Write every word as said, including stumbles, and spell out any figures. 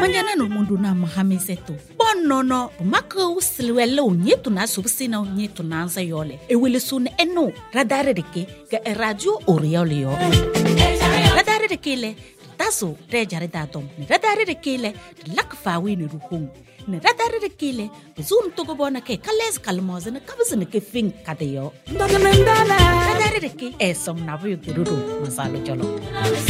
Manjana no mundu na mahamisetu. Bono no maka usilwele unyetu na subsina unyetu na ansa yole. Ewele sun eno radare deke ga radio oriole yo. Radare deke le taso rejare datom. Radare deke le lakfawi ni ruhung. Ne radare deke le zoom to go bona ke kales kalmoze ne kabzene ke fin kadeyo. Radare deke esom na vuyo kiruru masalo jolo.